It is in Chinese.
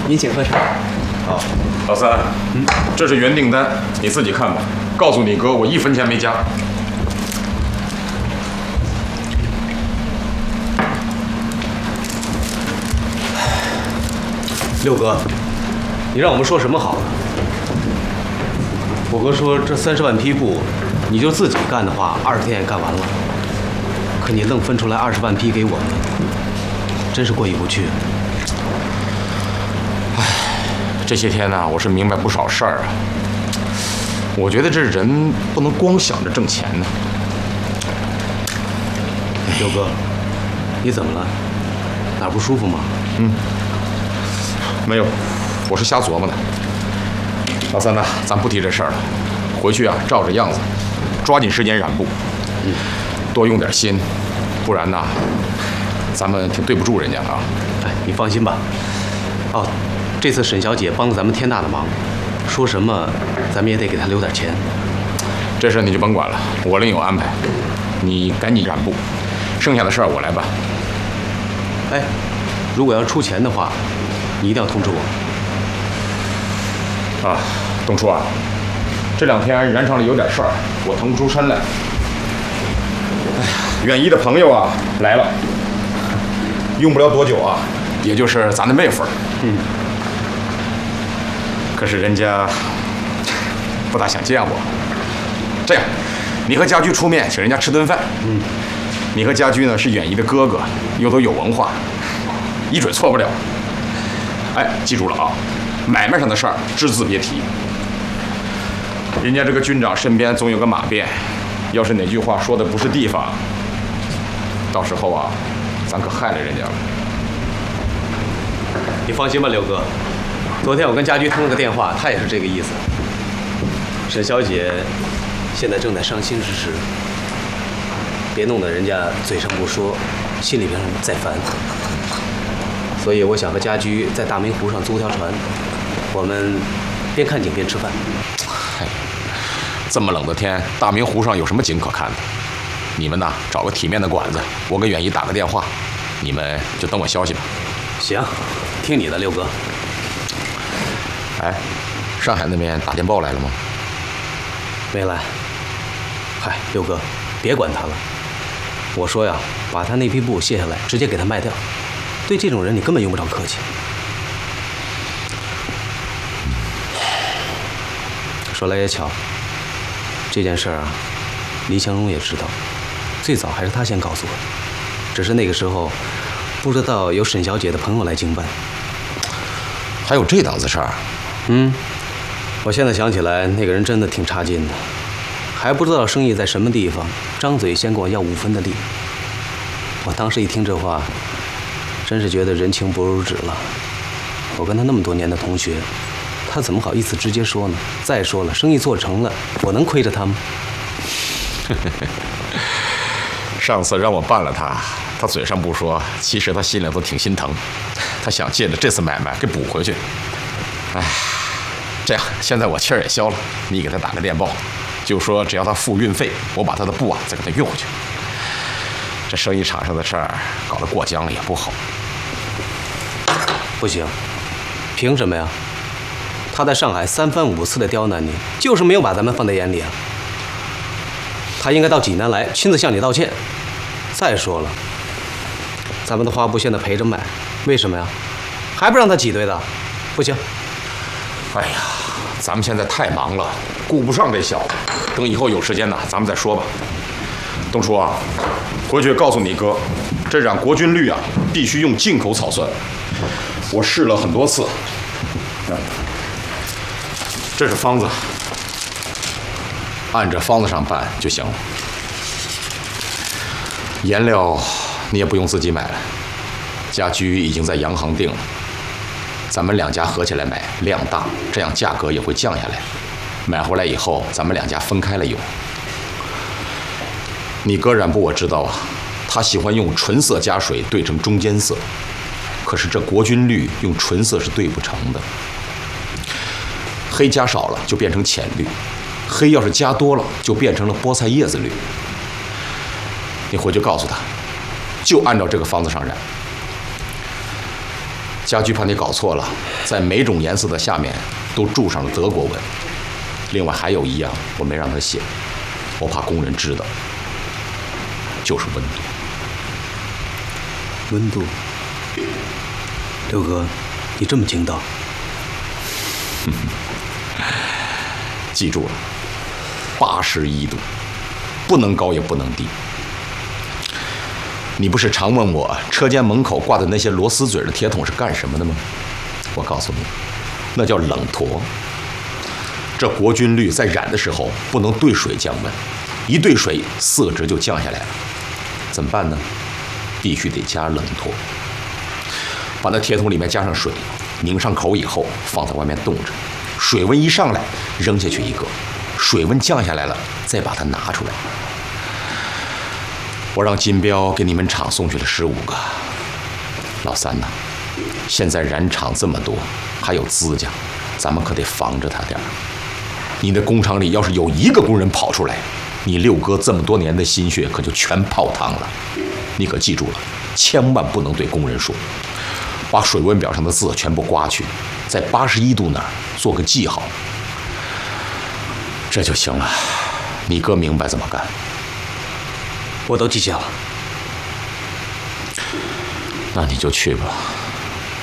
您请喝茶。 好，老三，这是原订单，你自己看吧。告诉你哥，我1分钱没加。 六哥，你让我们说什么好呢？我哥说这30万匹布，你就自己干的话，20天也干完了。可你愣分出来20万匹给我们，真是过意不去。 唉，这些天呢，我是明白不少事儿啊。我觉得这人不能光想着挣钱呢。 六哥，你怎么了？哪儿不舒服吗？ 没有，我是瞎琢磨的。老三呐，咱不提这事儿了，回去啊，照着样子，抓紧时间染布，多用点心，不然呐，咱们挺对不住人家的啊。 哎，你放心吧。哦，这次沈小姐帮了咱们天大的忙，说什么咱们也得给她留点钱。 这事你就甭管了，我另有安排。你赶紧染布，剩下的事儿我来办。 哎，如果要出钱的话，你一定要通知我。 啊，东初啊，这2天染厂里有点事儿，我腾不出身来。哎呀，远一的朋友啊来了，用不了多久啊，也就是咱的妹夫。可是人家不大想见我。这样，你和家驹出面请人家吃顿饭。你和家驹呢是远一的哥哥，又都有文化，一准错不了。哎，记住了啊，买卖上的事儿只字别提。人家这个军长身边总有个马鞭，要是哪句话说的不是地方，到时候啊，咱可害了人家了。 你放心吧，刘哥。昨天我跟家驹通了个电话，他也是这个意思。沈小姐现在正在伤心之时，别弄得人家嘴上不说，心里边在烦。所以我想和家驹在大明湖上租条船，我们边看景边吃饭。 嗨，这么冷的天，大明湖上有什么景可看的？你们呐，找个体面的馆子，我给远一打个电话，你们就等我消息吧。 行，听你的，六哥。 哎，上海那边打电报来了吗？ 没来。嗨，六哥，别管他了。我说呀，把他那批布卸下来，直接给他卖掉。对这种人，你根本用不着客气。说来也巧，这件事儿啊，黎强荣也知道，最早还是他先告诉我的，只是那个时候不知道有沈小姐的朋友来经办。 还有这档子事儿？ 我现在想起来，那个人真的挺差劲的，还不知道生意在什么地方，张嘴先跟我要5分的利。我当时一听这话，真是觉得人情不如纸了。我跟他那么多年的同学，他怎么好意思直接说呢？再说了，生意做成了，我能亏着他吗？ 上次让我办了他嘴上不说，其实他心里都挺心疼。他想借着这次买卖给补回去。哎，这样，现在我气儿也消了，你给他打个电报，就说只要他付运费，我把他的布啊再给他运回去。这生意场上的事儿搞得过江了也不好。 不行，凭什么呀？他在上海3番5次的刁难你，就是没有把咱们放在眼里啊。他应该到济南来，亲自向你道歉。再说了，咱们的花布现在赔着卖，为什么呀？还不让他挤兑的？不行。 哎呀，咱们现在太忙了，顾不上这小子。等以后有时间呢，咱们再说吧。东初啊，回去告诉你哥，这染国军绿啊，必须用进口草酸。我试了很多次。这是方子，按着方子上办就行了。颜料你也不用自己买了，家居已经在洋行订了。咱们2家合起来买，量大，这样价格也会降下来。买回来以后，咱们2家分开了用。你哥染布我知道啊，他喜欢用纯色加水兑成中间色，可是这国军绿用纯色是兑不成的。黑加少了就变成浅绿，黑要是加多了就变成了菠菜叶子绿。你回去告诉他，就按照这个方子上染。 家驹怕你搞错了，在每种颜色的下面都注上了德国文。另外还有一样我没让他写，我怕工人知道，就是温度。 温度，刘哥，你这么精到？ 记住了，81度，不能高也不能低。你不是常问我车间门口挂的那些螺丝嘴的铁桶是干什么的吗？我告诉你，那叫冷坨。这国军绿在染的时候不能兑水降温，一兑水色值就降下来了。怎么办呢？必须得加冷坨。把那铁桶里面加上水，拧上口以后放在外面冻着，水温一上来扔下去一个，水温降下来了再把它拿出来。我让金彪给你们厂送去了15个。老三呐，现在染厂这么多，还有资价，咱们可得防着他点儿。你的工厂里要是有一个工人跑出来，你六哥这么多年的心血可就全泡汤了。你可记住了，千万不能对工人说。把水温表上的字全部刮去，在81度那儿做个记号，这就行了。你哥明白怎么干。 我都记下了。 那你就去吧。